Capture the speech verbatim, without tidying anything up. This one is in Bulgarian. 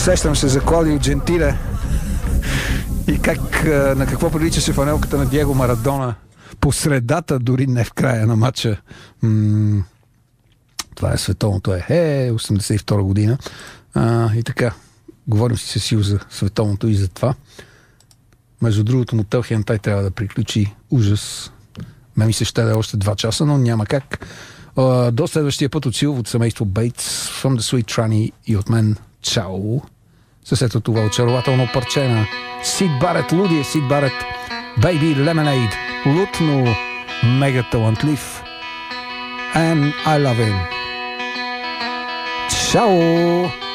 Сещам се за Клаудио Джентиле и как, на какво приличаше фанелката на Диего Марадона по средата, дори не в края на матча. М- това е световното е, е осемдесет и втора година. А, и така, говорим си с Сил за световното и за това. Между другото, Мотел Хентай трябва да приключи. Ужас. Ме ми се ще да е още два часа, но няма как. А, до следващия път от Сил, от семейство Бейтс, From the Sweet Tranny и от мен чао. С ето това очарователно парче на Сид Барет, лудия Сид Барет, Baby Lemonade, лутно, мега талантлив. And I love him. Чао!